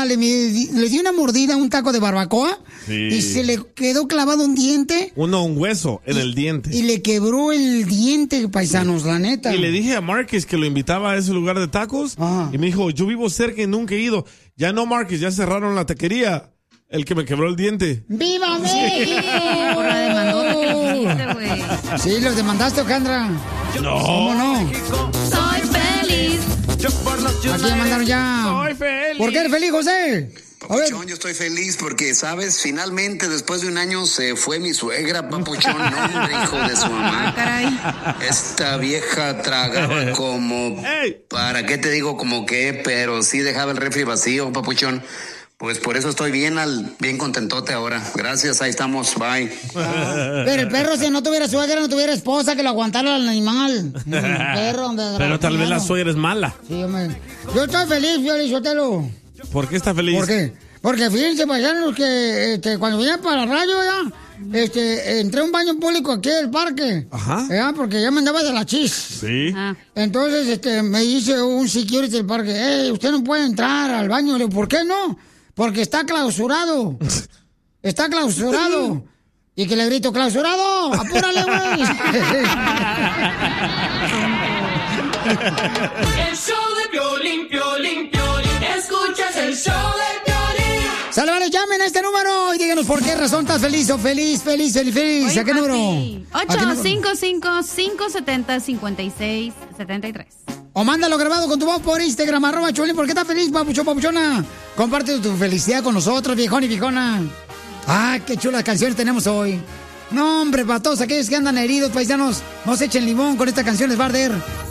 carnal, le dio una mordida a un taco de barbacoa y se le quedó clavado un diente. Un hueso en el diente. Y le quebró el diente, paisanos, la neta. Y le dije a Marcus que lo invitaba a ese lugar de tacos. Y me dijo, yo vivo cerca y nunca he ido. Ya no, Marcus, ya cerraron la taquería. El que me quebró el diente. ¡Viva México! Por la demandota que le hiciste, güey. Sí, los demandaste, Alejandra. No. ¿Cómo no? Soy feliz. Aquí me mandaron ya. Soy feliz. ¿Por qué eres feliz, José? Papuchón, yo estoy feliz porque, ¿sabes? Finalmente, después de un año, se fue mi suegra, Papuchón. No, hombre, hijo de su mamá. Caray. Esta vieja tragaba como... ¿Para qué te digo como qué? Pero sí dejaba el refri vacío, Papuchón. Pues por eso estoy bien contentote ahora. Gracias, ahí estamos, bye. Pero el perro, si no tuviera suegra, no tuviera esposa que lo aguantara al animal. Perro, pero tal vez la suegra es mala. Sí, hombre. Yo estoy feliz, Piolín. ¿Por qué está feliz? ¿Por qué? Porque fíjense, paisanos, que cuando vine para la radio, entré a un baño público aquí del parque. Ajá. Porque ya me andaba de la chis. Sí. Entonces, me dice un security del parque, usted no puede entrar al baño. Le digo, ¿por qué no? Porque está clausurado. Está clausurado. Y que le grito, ¡clausurado! ¡Apúrale, güey! El show de Piolín, Piolín, Piolín. Escuchas el show de Piolín. Sale, vale, llamen a este número y díganos por qué razón estás feliz o feliz. Oye, ¿A qué número? 855-570-5673. O mándalo grabado con tu voz por Instagram, @Piolín. ¿Por qué estás feliz, papuchona? Comparte tu felicidad con nosotros, viejón y viejona. ¡Ah, qué chulas canciones tenemos hoy! No, hombre, para todos aquellos que andan heridos, paisanos, no se echen limón, con estas canciones va a arder.